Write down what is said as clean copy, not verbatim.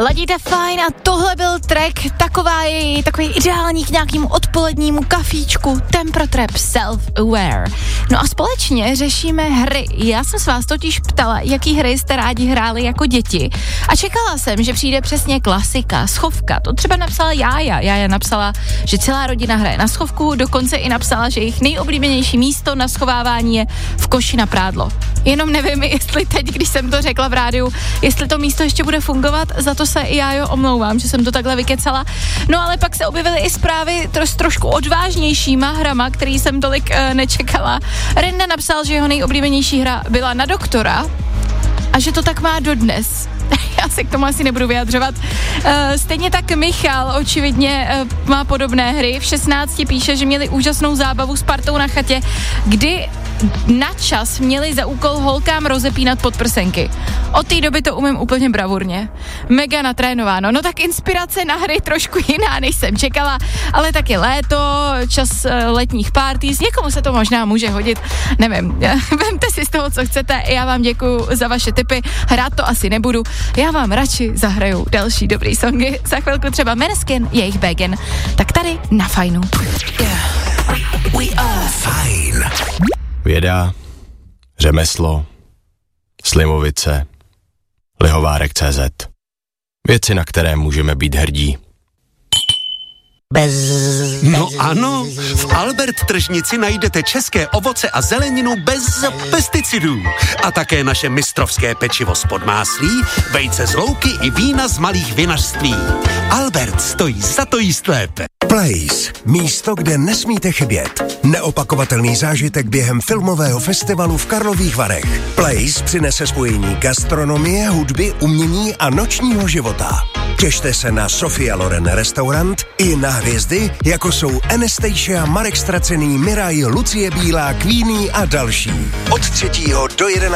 Ladíte fajn a tohle byl track, takový ideální k nějakému odpolednímu kafíčku, Temprotrap Self-Aware. No a společně řešíme hry. Já jsem s vás totiž ptala, jaký hry jste rádi hráli jako děti a čekala jsem, že přijde přesně klasika, schovka. To třeba napsala Jája. Jája napsala, že celá rodina hraje na schovku, dokonce i napsala, že jejich nejoblíbenější místo na schovávání je v koši na prádlo. Jenom nevím, jestli teď, když jsem to řekla v rádiu, jestli to místo ještě bude fungovat, za to se i já omlouvám, že jsem to takhle vykecala. No ale pak se objevily i zprávy s trošku odvážnějšíma hrama, který jsem tolik nečekala. Renda napsal, že jeho nejoblíbenější hra byla na doktora a že to tak má dodnes. Já se k tomu asi nebudu vyjadřovat. Stejně tak Michal očividně má podobné hry. V 16 píše, že měli úžasnou zábavu s partou na chatě, kdy na čas měli za úkol holkám rozepínat podprsenky. Od té doby to umím úplně bravurně. Mega natrénováno. No tak inspirace na hry trošku jiná, než jsem čekala, ale taky léto, čas letních parties. Někomu se to možná může hodit, nevím. Vemte si z toho, co chcete. Já vám děkuju za vaše tipy. Hrát to asi nebudu. Já vám radši zahraju další dobrý songy. Za chvilku třeba Måneskin, jejich Begin. Tak tady na Fajnu. We are Fajn. Věda, řemeslo, Slimovice, Lihovárek.cz. Věci, na které můžeme být hrdí. No ano, v Albert tržnici najdete české ovoce a zeleninu bez pesticidů. A také naše mistrovské pečivo z Podmáslí, vejce z louky i vína z malých vinařství. Albert stojí za to jíst lépe. Place, místo, kde nesmíte chybět. Neopakovatelný zážitek během filmového festivalu v Karlových Varech. Place přinese spojení gastronomie, hudby, umění a nočního života. Těšte se na Sofia Loren restaurant i na hvězdy, jako jsou Anastasia, Marek Stracený, Miraj, Lucie Bílá, Queenie a další. Od 3. do 11.